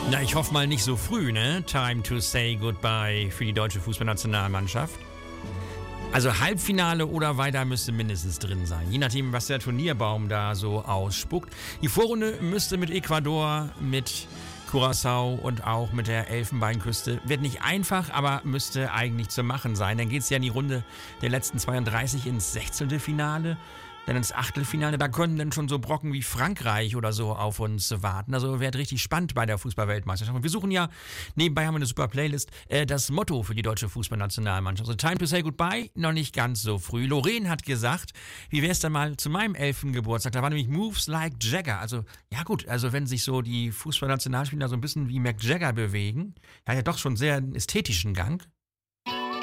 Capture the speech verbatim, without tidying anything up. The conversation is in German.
Na, ich hoffe mal nicht so früh, ne? Time to say goodbye für die deutsche Fußballnationalmannschaft. Also Halbfinale oder weiter müsste mindestens drin sein. Je nachdem, was der Turnierbaum da so ausspuckt. Die Vorrunde müsste mit Ecuador, mit Curaçao und auch mit der Elfenbeinküste. Wird nicht einfach, aber müsste eigentlich zu machen sein. Dann geht es ja in die Runde der letzten zweiunddreißig ins Sechzehntelfinale. Dann ins Achtelfinale, da können dann schon so Brocken wie Frankreich oder so auf uns warten. Also wird richtig spannend bei der Fußball-Weltmeisterschaft. Und wir suchen ja, nebenbei haben wir eine super Playlist, äh, das Motto für die deutsche Fußballnationalmannschaft. Also Time to say goodbye, noch nicht ganz so früh. Lorraine hat gesagt, wie wäre es dann mal zu meinem elften Geburtstag? Da war nämlich Moves like Jagger. Also, ja gut, also wenn sich so die Fußballnationalspieler so ein bisschen wie Mick Jagger bewegen, er hat ja doch schon sehr einen ästhetischen Gang.